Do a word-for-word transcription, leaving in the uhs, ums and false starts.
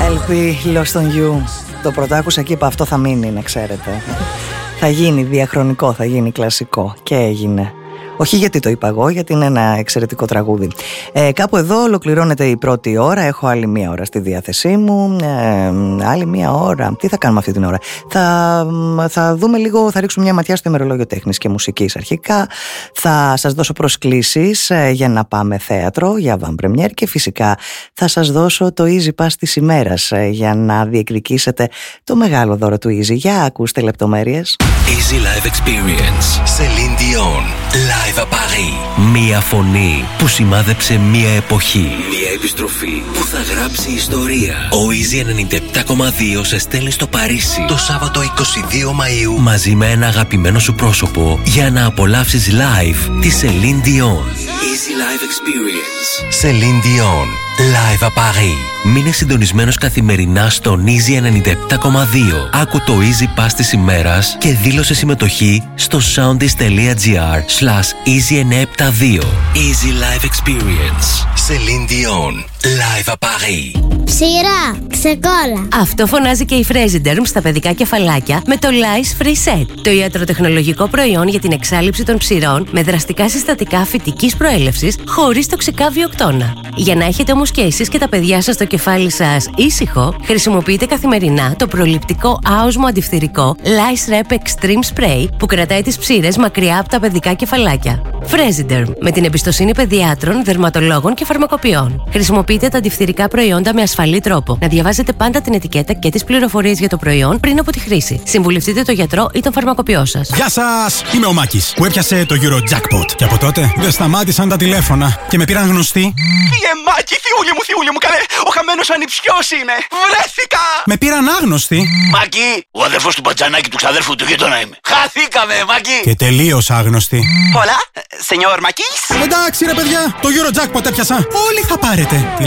I'll be lost on you. Το πρώτο άκουσα και είπα αυτό θα μείνει, να ξέρετε. Θα γίνει διαχρονικό, θα γίνει κλασικό. Και έγινε. Όχι γιατί το είπα εγώ, γιατί είναι ένα εξαιρετικό τραγούδι. Ε, κάπου εδώ ολοκληρώνεται η πρώτη ώρα. Έχω άλλη μία ώρα στη διάθεσή μου. Ε, άλλη μία ώρα. Τι θα κάνουμε αυτή την ώρα? Θα, θα δούμε λίγο, θα ρίξουμε μια ματιά στο ημερολόγιο τέχνης και μουσικής αρχικά. Θα σας δώσω προσκλήσεις ε, για να πάμε θέατρο, για avant premiere, και φυσικά θα σας δώσω το Easy Pass της ημέρας ε, για να διεκδικήσετε το μεγάλο δώρο του Easy. Για ακούστε λεπτομέρειες. Easy Live Experience. Celine Dion. Live à Paris. Μία φωνή που σημάδεψε μία εποχή. Μία επιστροφή που θα γράψει ιστορία. Ο Easy ενενήντα επτά κόμμα δύο σε στέλνει στο Παρίσι το Σάββατο είκοσι δύο Μαΐου μαζί με ένα αγαπημένο σου πρόσωπο για να απολαύσεις live τη Celine Dion. Easy Live Experience. Celine Dion. Live à Paris. Μείνε συντονισμένος καθημερινά στον Easy ενενήντα επτά κόμμα δύο. Άκου το Easy Pass της ημέρας και δήλωσε συμμετοχή στο soundis.gr slash easy εννιακόσια εβδομήντα δύο. Easy Live Experience. Celine Dion. Live à Paris. Ψηρά, ξεκόλα. Αυτό φωνάζει και η Fresiderm στα παιδικά κεφαλάκια με το Lice Free Set. Το ιατροτεχνολογικό προϊόν για την εξάλειψη των ψηρών με δραστικά συστατικά φυτικής προέλευσης χωρίς τοξικά βιοκτώνα. Για να έχετε όμως και εσείς και τα παιδιά σας το κεφάλι σας ήσυχο, χρησιμοποιείτε καθημερινά το προληπτικό άοσμο αντιφθυρικό Lice Rep Extreme Spray που κρατάει τις ψήρες μακριά από τα παιδικά κεφαλάκια. Fresiderm, με την εμπιστοσύνη παιδιάτρων, δερματολόγων και φαρμακοποιών. Χρησιμοποιείτε τα αντιφθυρικά προϊόντα με ασφαλή τρόπο. Να διαβάζετε πάντα την ετικέτα και τις πληροφορίες για το προϊόν πριν από τη χρήση. Συμβουλευτείτε τον γιατρό ή τον φαρμακοποιό σας. Γεια σας! Είμαι ο Μάκης που έπιασε το Eurojackpot. Και από τότε δεν σταμάτησαν τα τηλέφωνα και με πήραν γνωστοί. Φύγε Μάκη, θιούλη μου, θιούλη μου, καλέ! Ο χαμένος ανιψιός είμαι! Βρέθηκα! Με πήραν άγνωστοι. Μάκη, ο αδερφός του μπατζανάκι του ξαδέρφου του γείτονα είμαι. Χαθήκαμε, Μάκη! Και τελείως άγνωστοι. Hola, señor Μάκης. Εντάξει ρε παιδιά, το Eurojackpot έπιασα. Όλοι θα πάρετε.